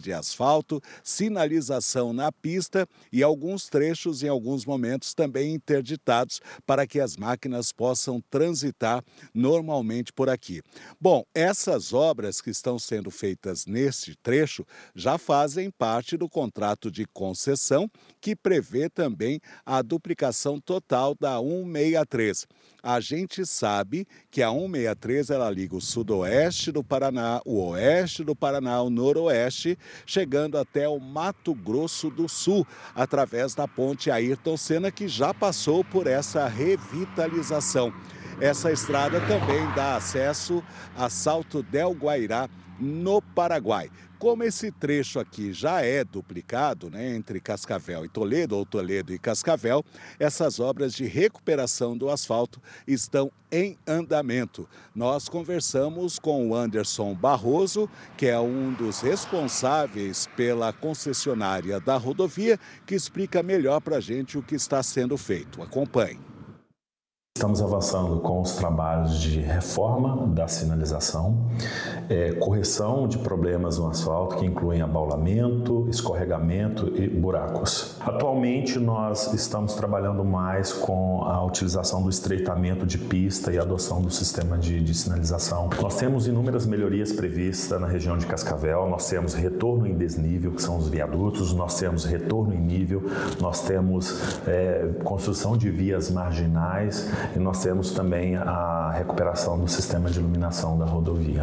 de asfalto, sinalização na pista e alguns trechos, em alguns momentos, também interditados para que as máquinas possam transitar normalmente por aqui. Bom, essas obras que estão sendo feitas neste trecho já fazem parte do contrato de concessão, que prevê também a duplicação total da 163. A gente sabe que a 163 ela liga o sudoeste do Paraná, o oeste do Paraná, o noroeste, chegando até o Mato Grosso do Sul, através da ponte Ayrton Senna, que já passou por essa revitalização. Essa estrada também dá acesso a Salto del Guairá, no Paraguai. Como esse trecho aqui já é duplicado, né, entre Cascavel e Toledo, ou Toledo e Cascavel, essas obras de recuperação do asfalto estão em andamento. Nós conversamos com o Anderson Barroso, que é um dos responsáveis pela concessionária da rodovia, que explica melhor para a gente o que está sendo feito. Acompanhe. Estamos avançando com os trabalhos de reforma da sinalização, correção de problemas no asfalto, que incluem abaulamento, escorregamento e buracos. Atualmente, nós estamos trabalhando mais com a utilização do estreitamento de pista e adoção do sistema de sinalização. Nós temos inúmeras melhorias previstas na região de Cascavel, nós temos retorno em desnível, que são os viadutos, nós temos retorno em nível, nós temos construção de vias marginais, e nós temos também a recuperação do sistema de iluminação da rodovia.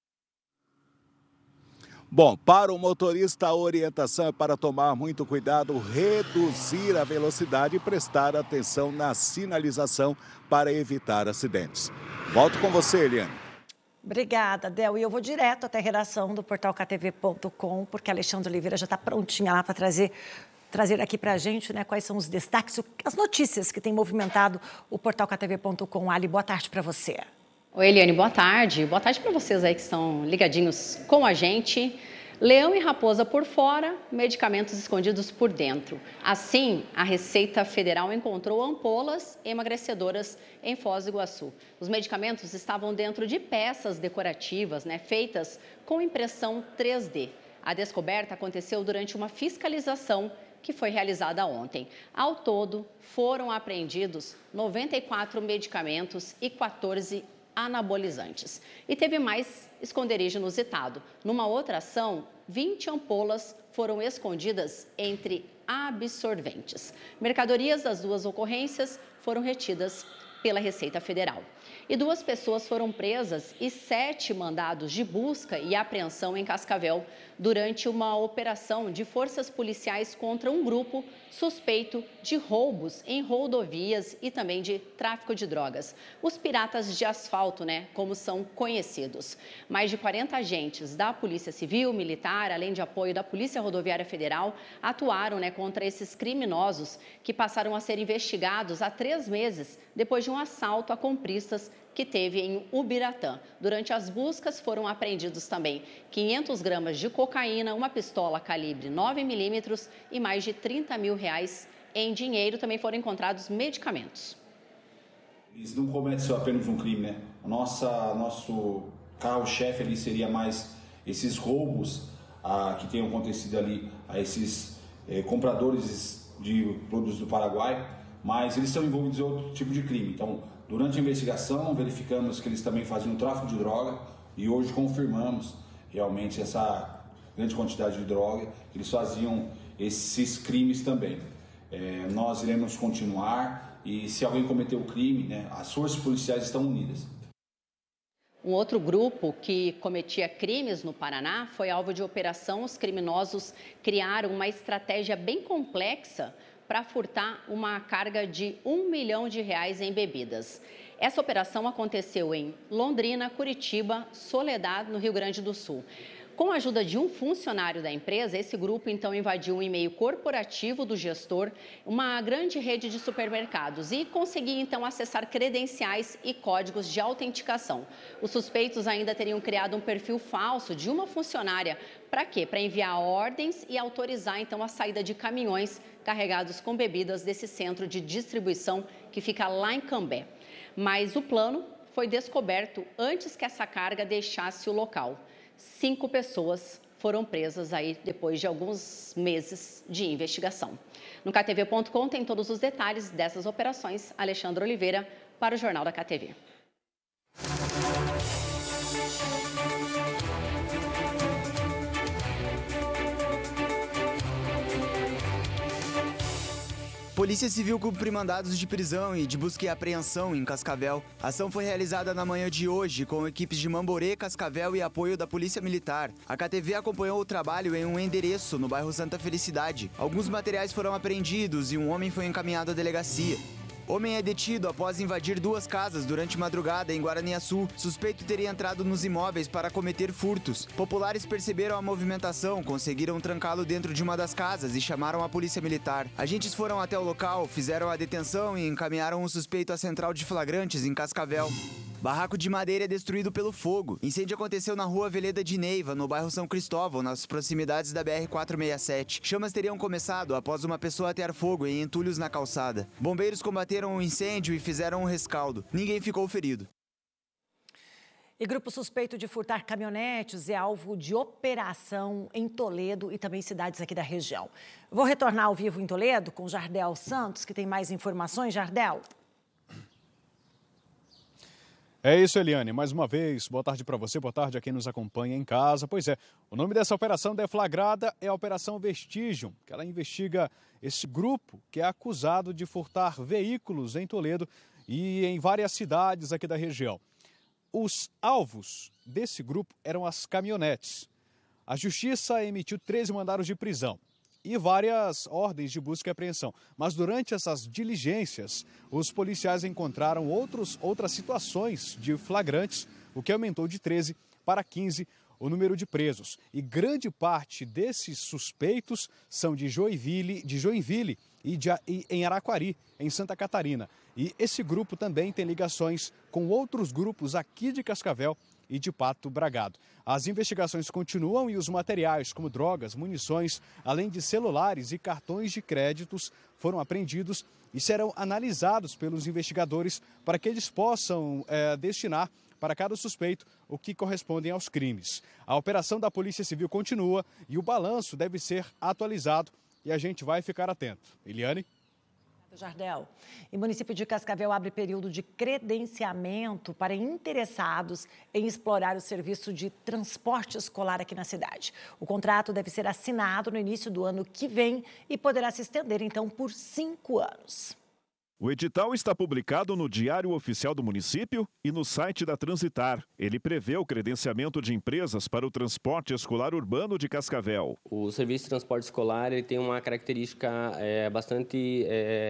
Bom, para o motorista, a orientação é para tomar muito cuidado, reduzir a velocidade e prestar atenção na sinalização para evitar acidentes. Volto com você, Eliane. Obrigada, Del. E eu vou direto até a redação do portal ktv.com, porque a Alexandre Oliveira já está prontinha lá para trazer aqui para a gente, né, quais são os destaques, as notícias que têm movimentado o portal ktv.com. Ali, boa tarde para você. Oi, Eliane, boa tarde. Boa tarde para vocês aí que estão ligadinhos com a gente. Leão e raposa por fora, medicamentos escondidos por dentro. Assim, a Receita Federal encontrou ampolas emagrecedoras em Foz do Iguaçu. Os medicamentos estavam dentro de peças decorativas, né, feitas com impressão 3D. A descoberta aconteceu durante uma fiscalização que foi realizada ontem. Ao todo, foram apreendidos 94 medicamentos e 14 anabolizantes. E teve mais esconderijo inusitado. Numa outra ação, 20 ampolas foram escondidas entre absorventes. Mercadorias das duas ocorrências foram retidas pela Receita Federal. E 2 pessoas foram presas e 7 mandados de busca e apreensão em Cascavel durante uma operação de forças policiais contra um grupo suspeito de roubos em rodovias e também de tráfico de drogas. Os piratas de asfalto, né, como são conhecidos. Mais de 40 agentes da Polícia Civil, Militar, além de apoio da Polícia Rodoviária Federal, atuaram, né, contra esses criminosos que passaram a ser investigados há 3 meses depois de um assalto a compristas que teve em Ubiratã. Durante as buscas foram apreendidos também 500 gramas de cocaína, uma pistola calibre 9 milímetros e mais de R$30 mil em dinheiro. Também foram encontrados medicamentos. Eles não cometem só apenas um crime, né? Nosso carro-chefe ali seria mais esses roubos que tenham acontecido ali a esses compradores de produtos do Paraguai, mas eles estão envolvidos em outro tipo de crime. Então, durante a investigação, verificamos que eles também faziam tráfico de droga e hoje confirmamos realmente essa grande quantidade de droga, eles faziam esses crimes também. Nós iremos continuar e se alguém cometeu o crime, né, as forças policiais estão unidas. Um outro grupo que cometia crimes no Paraná foi alvo de operação. Os criminosos criaram uma estratégia bem complexa para furtar uma carga de R$1 milhão em bebidas. Essa operação aconteceu em Londrina, Curitiba, Soledad, no Rio Grande do Sul. Com a ajuda de um funcionário da empresa, esse grupo então invadiu um e-mail corporativo do gestor, uma grande rede de supermercados, e conseguia então acessar credenciais e códigos de autenticação. Os suspeitos ainda teriam criado um perfil falso de uma funcionária. Para quê? Para enviar ordens e autorizar então a saída de caminhões carregados com bebidas desse centro de distribuição que fica lá em Cambé. Mas o plano foi descoberto antes que essa carga deixasse o local. 5 pessoas foram presas aí depois de alguns meses de investigação. No KTV.com tem todos os detalhes dessas operações. Alexandre Oliveira para o Jornal da KTV. Polícia Civil cumpre mandados de prisão e de busca e apreensão em Cascavel. A ação foi realizada na manhã de hoje com equipes de Mamborê, Cascavel e apoio da Polícia Militar. A KTV acompanhou o trabalho em um endereço no bairro Santa Felicidade. Alguns materiais foram apreendidos e um homem foi encaminhado à delegacia. Homem é detido após invadir 2 casas durante madrugada em Guaraniaçu. Suspeito teria entrado nos imóveis para cometer furtos. Populares perceberam a movimentação, conseguiram trancá-lo dentro de uma das casas e chamaram a polícia militar. Agentes foram até o local, fizeram a detenção e encaminharam o suspeito à central de flagrantes em Cascavel. Barraco de madeira é destruído pelo fogo. Incêndio aconteceu na rua Veleda de Neiva, no bairro São Cristóvão, nas proximidades da BR-467. Chamas teriam começado após uma pessoa atear fogo em entulhos na calçada. Bombeiros combateram o incêndio e fizeram um rescaldo. Ninguém ficou ferido. E grupo suspeito de furtar caminhonetes é alvo de operação em Toledo e também cidades aqui da região. Vou retornar ao vivo em Toledo com Jardel Santos, que tem mais informações. Jardel. É isso, Eliane. Mais uma vez, boa tarde para você, boa tarde a quem nos acompanha em casa. Pois é, o nome dessa operação deflagrada é a Operação Vestígio, que ela investiga esse grupo que é acusado de furtar veículos em Toledo e em várias cidades aqui da região. Os alvos desse grupo eram as caminhonetes. A Justiça emitiu 13 mandados de prisão e várias ordens de busca e apreensão. Mas durante essas diligências, os policiais encontraram outras situações de flagrantes, o que aumentou de 13 para 15 o número de presos. E grande parte desses suspeitos são de Joinville e em Araquari, em Santa Catarina. E esse grupo também tem ligações com outros grupos aqui de Cascavel e de Pato Bragado. As investigações continuam e os materiais como drogas, munições, além de celulares e cartões de créditos foram apreendidos e serão analisados pelos investigadores para que eles possam destinar para cada suspeito o que correspondem aos crimes. A operação da Polícia Civil continua e o balanço deve ser atualizado e a gente vai ficar atento. Eliane? Jardel. E o município de Cascavel abre período de credenciamento para interessados em explorar o serviço de transporte escolar aqui na cidade. O contrato deve ser assinado no início do ano que vem e poderá se estender, então, por 5 anos. O edital está publicado no Diário Oficial do Município e no site da Transitar. Ele prevê o credenciamento de empresas para o transporte escolar urbano de Cascavel. O serviço de transporte escolar ele tem uma característica bastante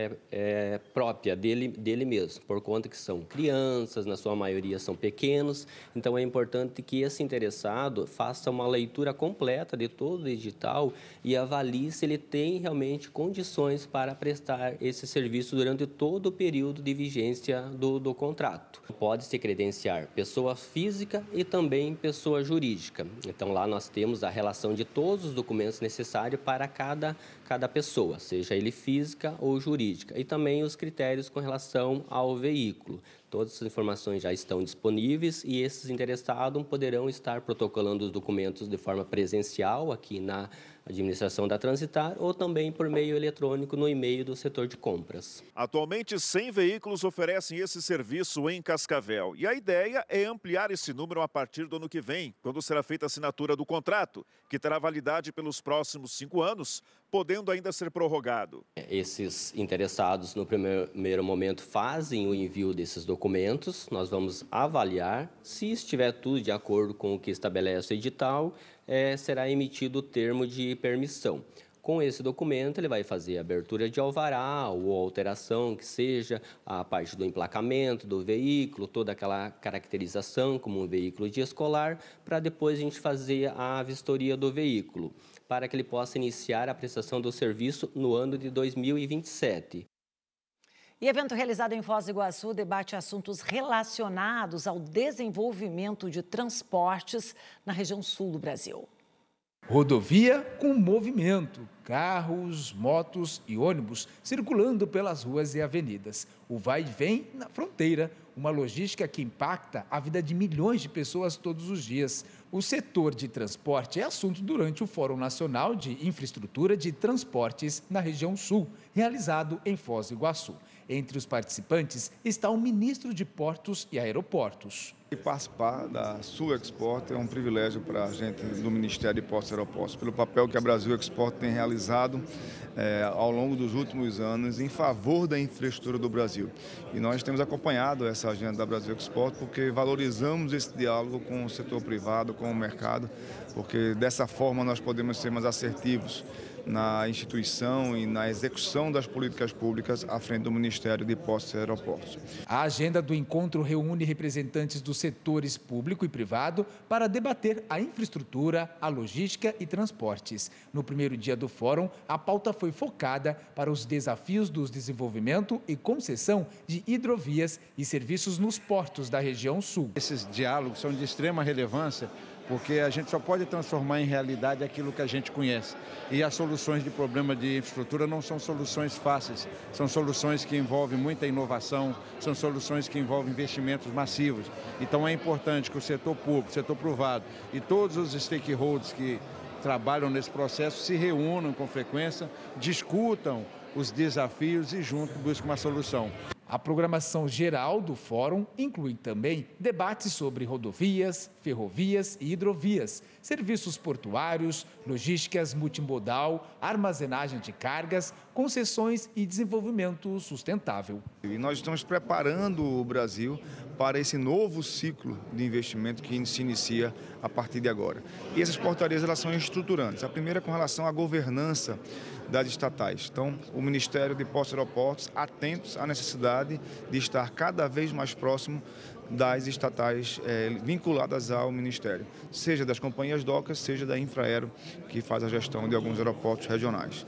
própria dele mesmo, por conta que são crianças, na sua maioria são pequenos. Então é importante que esse interessado faça uma leitura completa de todo o edital e avalie se ele tem realmente condições para prestar esse serviço durante todo o período de vigência do contrato. Pode-se credenciar pessoa física e também pessoa jurídica. Então, lá nós temos a relação de todos os documentos necessários para cada pessoa, seja ele física ou jurídica. E também os critérios com relação ao veículo. Todas essas informações já estão disponíveis e esses interessados poderão estar protocolando os documentos de forma presencial aqui na administração da Transitar ou também por meio eletrônico no e-mail do setor de compras. Atualmente, 100 veículos oferecem esse serviço em Cascavel. E a ideia é ampliar esse número a partir do ano que vem, quando será feita a assinatura do contrato, que terá validade pelos próximos 5 anos, podendo ainda ser prorrogado. Esses interessados, no primeiro momento, fazem o envio desses documentos. Nós vamos avaliar. Se estiver tudo de acordo com o que estabelece o edital, será emitido o termo de permissão. Com esse documento, ele vai fazer a abertura de alvará ou alteração, que seja a parte do emplacamento do veículo, toda aquela caracterização como um veículo de escolar, para depois a gente fazer a vistoria do veículo, para que ele possa iniciar a prestação do serviço no ano de 2027. E evento realizado em Foz do Iguaçu debate assuntos relacionados ao desenvolvimento de transportes na região sul do Brasil. Rodovia com movimento, carros, motos e ônibus circulando pelas ruas e avenidas. O vai e vem na fronteira, uma logística que impacta a vida de milhões de pessoas todos os dias. O setor de transporte é assunto durante o Fórum Nacional de Infraestrutura de Transportes na região sul, realizado em Foz do Iguaçu. Entre os participantes está o ministro de Portos e Aeroportos. E participar da Sul Export é um privilégio para a gente do Ministério de Portos e Aeroportos, pelo papel que a Brasil Export tem realizado ao longo dos últimos anos em favor da infraestrutura do Brasil. E nós temos acompanhado essa agenda da Brasil Export porque valorizamos esse diálogo com o setor privado, com o mercado, porque dessa forma nós podemos ser mais assertivos na instituição e na execução das políticas públicas à frente do Ministério de Portos e Aeroportos. A agenda do encontro reúne representantes dos setores público e privado para debater a infraestrutura, a logística e transportes. No primeiro dia do fórum, a pauta foi focada para os desafios do desenvolvimento e concessão de hidrovias e serviços nos portos da região sul. Esses diálogos são de extrema relevância, porque a gente só pode transformar em realidade aquilo que a gente conhece. E as soluções de problema de infraestrutura não são soluções fáceis, são soluções que envolvem muita inovação, são soluções que envolvem investimentos massivos. Então é importante que o setor público, o setor privado e todos os stakeholders que trabalham nesse processo se reúnam com frequência, discutam os desafios e juntos busquem uma solução. A programação geral do fórum inclui também debates sobre rodovias, ferrovias e hidrovias, serviços portuários, logísticas multimodal, armazenagem de cargas, concessões e desenvolvimento sustentável. E nós estamos preparando o Brasil para esse novo ciclo de investimento que se inicia a partir de agora. E essas portarias elas são estruturantes. A primeira é com relação à governança das estatais. Então, o Ministério de Portos e Aeroportos atentos à necessidade de estar cada vez mais próximo das estatais vinculadas ao Ministério, seja das companhias docas, seja da Infraero, que faz a gestão de alguns aeroportos regionais.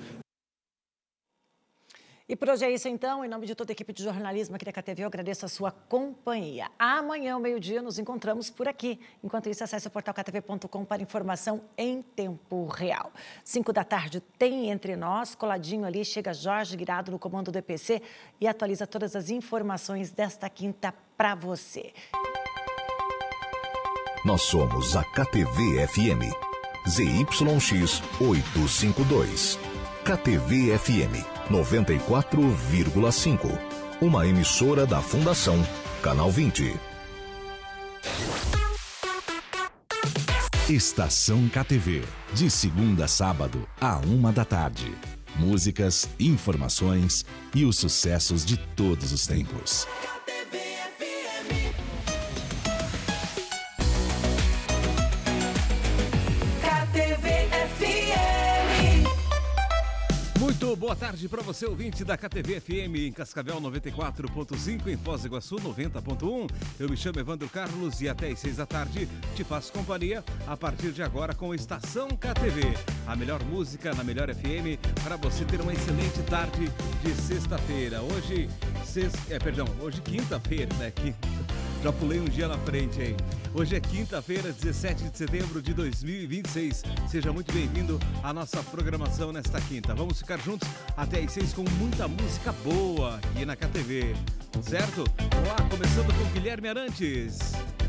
E por hoje é isso então, em nome de toda a equipe de jornalismo aqui da KTV, eu agradeço a sua companhia. Amanhã, ao meio-dia, nos encontramos por aqui. Enquanto isso, acesse o portal ktv.com para informação em tempo real. 5 da tarde tem Entre Nós, coladinho ali, chega Jorge Guirado no comando do EPC e atualiza todas as informações desta quinta para você. Nós somos a KTV-FM, ZYX 852, KTV-FM 94,5. Uma emissora da Fundação Canal 20. Estação KTV, de segunda a sábado, à 1 da tarde. Músicas, informações e os sucessos de todos os tempos. Muito boa tarde para você, ouvinte da KTV FM em Cascavel 94.5, em Foz do Iguaçu 90.1. Eu me chamo Evandro Carlos e até às 6 da tarde te faço companhia a partir de agora com Estação KTV. A melhor música na melhor FM para você ter uma excelente tarde de sexta-feira. Hoje quinta-feira, né? Já pulei um dia na frente aí. Hoje é quinta-feira, 17 de setembro de 2026. Seja muito bem-vindo à nossa programação nesta quinta. Vamos ficar juntos até às 6 com muita música boa aqui na KTV, certo? Vamos lá, começando com Guilherme Arantes.